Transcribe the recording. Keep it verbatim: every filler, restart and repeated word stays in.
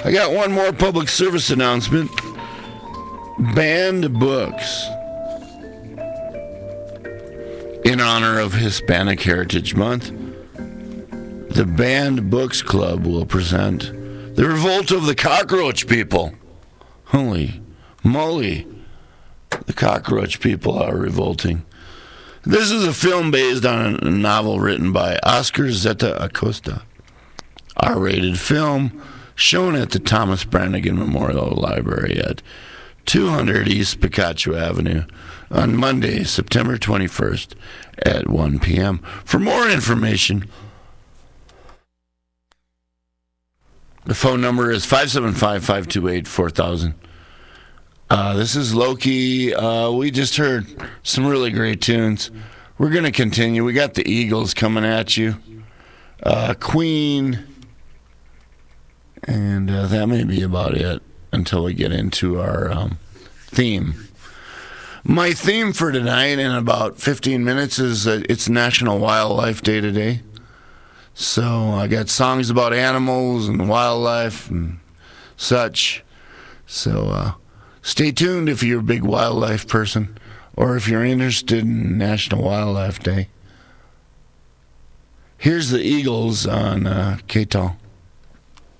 I got one more public service announcement. Banned books. In honor of Hispanic Heritage Month, the Banned Books Club will present The Revolt of the Cockroach People. Holy moly, the cockroach people are revolting. This is a film based on a novel written by Oscar Zeta Acosta. R-rated film shown at the Thomas Brannigan Memorial Library at two hundred East Picacho Avenue on Monday, September twenty-first at one p.m. For more information, the phone number is five seven five, five two eight, four thousand. Uh, this is Loki. Uh, we just heard some really great tunes. We're going to continue. We got the Eagles coming at you. Uh, Queen. And uh, that may be about it until we get into our um, theme. My theme for tonight in about fifteen minutes is uh, it's National Wildlife Day today. So I got songs about animals and wildlife and such. So uh, stay tuned if you're a big wildlife person or if you're interested in National Wildlife Day. Here's the Eagles on uh, K T A L.